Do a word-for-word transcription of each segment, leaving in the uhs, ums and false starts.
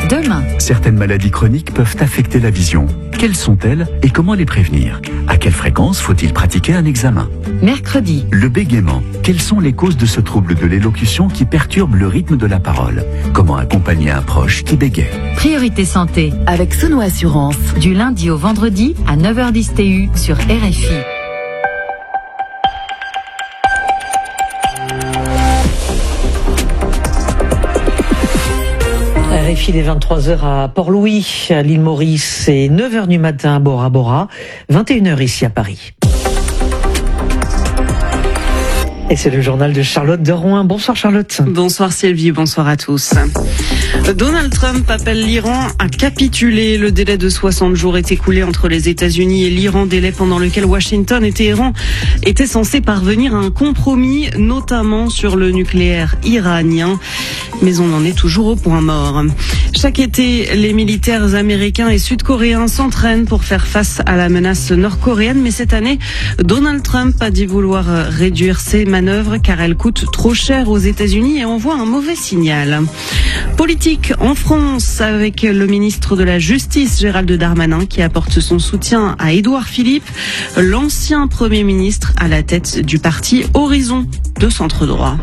Demain, certaines maladies chroniques peuvent affecter la vision. Quelles sont-elles et comment les prévenir? À quelle fréquence faut-il pratiquer un examen? mercredi, Le bégaiement. Quelles sont les causes de ce trouble de l'élocution qui perturbe le rythme de la parole? Comment accompagner un proche qui bégaie? priorité santé, Avec Sono Assurance. du lundi au vendredi à neuf heures dix T U sur R F I. R F I des vingt-trois heures à Port-Louis, à l'île Maurice, et neuf heures du matin à Bora Bora, vingt et une heures ici à Paris. Et c'est le journal de Charlotte de Rouen. Bonsoir Charlotte. Bonsoir Sylvie, bonsoir à tous. Donald Trump appelle l'Iran à capituler. Le délai de soixante jours est écoulé entre les États-Unis et l'Iran, délai pendant lequel Washington et Téhéran étaient censés parvenir à un compromis, notamment sur le nucléaire iranien. Mais on en est toujours au point mort. Chaque été, les militaires américains et sud-coréens s'entraînent pour faire face à la menace nord-coréenne. Mais cette année, Donald Trump a dit vouloir réduire ses manœuvres car elles coûtent trop cher aux États-Unis et envoient un mauvais signal. Politique en France avec le ministre de la Justice, Gérald Darmanin, qui apporte son soutien à Édouard Philippe, l'ancien Premier ministre à la tête du parti Horizon de centre droit.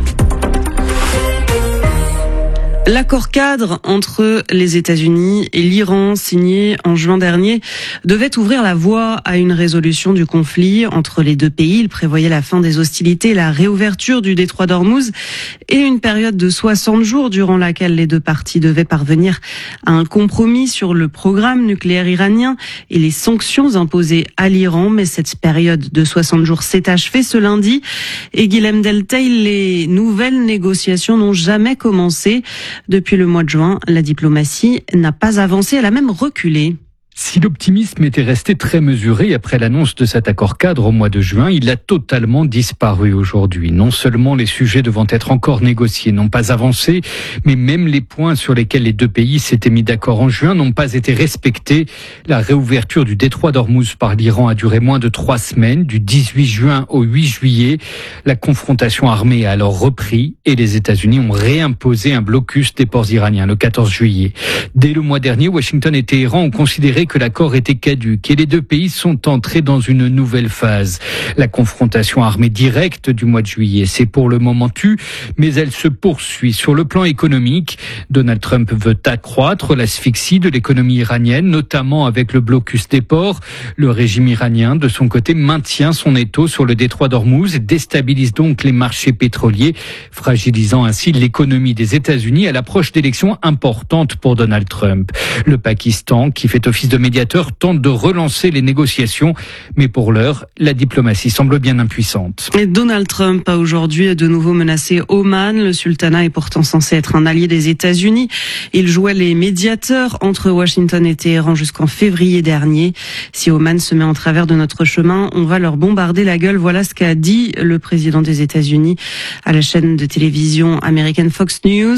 L'accord cadre entre les États-Unis et l'Iran, signé en juin dernier, devait ouvrir la voie à une résolution du conflit entre les deux pays. Il prévoyait la fin des hostilités, la réouverture du détroit d'Ormuz et une période de soixante jours durant laquelle les deux parties devaient parvenir à un compromis sur le programme nucléaire iranien et les sanctions imposées à l'Iran. Mais cette période de soixante jours s'est achevée ce lundi et Guilhem Delteil, les nouvelles négociations n'ont jamais commencé. Depuis le mois de juin, la diplomatie n'a pas avancé, elle a même reculé. Si l'optimisme était resté très mesuré après l'annonce de cet accord cadre au mois de juin, il a totalement disparu aujourd'hui. Non seulement les sujets devant être encore négociés n'ont pas avancé, mais même les points sur lesquels les deux pays s'étaient mis d'accord en juin n'ont pas été respectés. La réouverture du détroit d'Ormuz par l'Iran a duré moins de trois semaines, du dix-huit juin au huit juillet. La confrontation armée a alors repris et les États-Unis ont réimposé un blocus des ports iraniens le quatorze juillet. Dès le mois dernier, Washington et Téhéran ont considéré que l'accord était caduc et les deux pays sont entrés dans une nouvelle phase. La confrontation armée directe du mois de juillet s'est pour le moment tue, mais elle se poursuit. Sur le plan économique, Donald Trump veut accroître l'asphyxie de l'économie iranienne, notamment avec le blocus des ports. Le régime iranien, de son côté, maintient son étau sur le détroit d'Ormuz et déstabilise donc les marchés pétroliers, fragilisant ainsi l'économie des États-Unis à l'approche d'élections importantes pour Donald Trump. Le Pakistan, qui fait office de médiateur, tente de relancer les négociations, mais pour l'heure, la diplomatie semble bien impuissante. Et Donald Trump a aujourd'hui de nouveau menacé Oman. Le sultanat est pourtant censé être un allié des États-Unis. Il jouait les médiateurs entre Washington et Téhéran jusqu'en février dernier. Si Oman se met en travers de notre chemin, on va leur bombarder la gueule. Voilà ce qu'a dit le président des États-Unis à la chaîne de télévision américaine Fox News.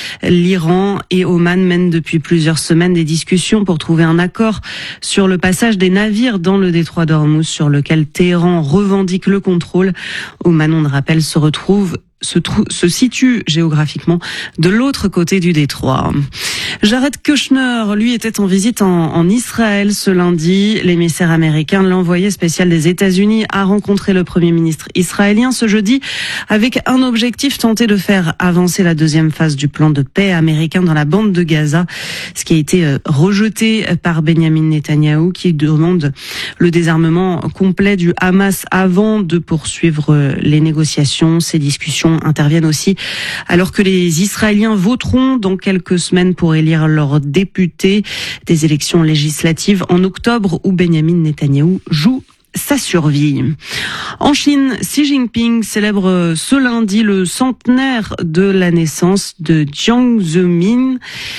L'Iran et Oman mènent depuis plusieurs semaines des discussions pour trouver un accord sur le passage des navires dans le détroit d'Ormuz, sur lequel Téhéran revendique le contrôle. Oman, on le rappelle, se retrouve Se, trou- se situe géographiquement de l'autre côté du détroit. Jared Kushner, lui, était en visite en, en Israël ce lundi. L'émissaire américain, l'envoyé spécial des États-Unis, a rencontré le Premier ministre israélien ce jeudi avec un objectif, tenter de faire avancer la deuxième phase du plan de paix américain dans la bande de Gaza, ce qui a été rejeté par Benjamin Netanyahou, qui demande le désarmement complet du Hamas avant de poursuivre les négociations. Ces discussions interviennent aussi alors que les Israéliens voteront dans quelques semaines pour élire leurs députés, des élections législatives en octobre où Benjamin Netanyahou joue sa survie. En Chine, Xi Jinping célèbre ce lundi le centenaire de la naissance de Jiang Zemin,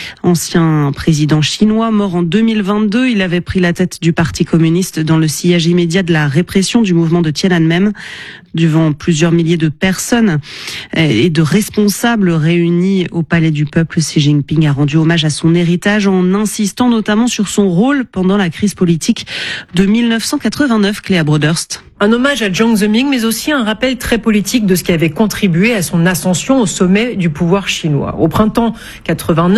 ancien président chinois mort en deux mille vingt-deux. Il avait pris la tête du Parti communiste dans le sillage immédiat de la répression du mouvement de Tiananmen. Devant plusieurs milliers de personnes et de responsables réunis au Palais du Peuple, Xi Jinping a rendu hommage à son héritage en insistant notamment sur son rôle pendant la crise politique de mille neuf cent quatre-vingt-neuf. Cléa Broderst. Un hommage à Jiang Zemin, mais aussi un rappel très politique de ce qui avait contribué à son ascension au sommet du pouvoir chinois. Au printemps quatre-vingt-neuf,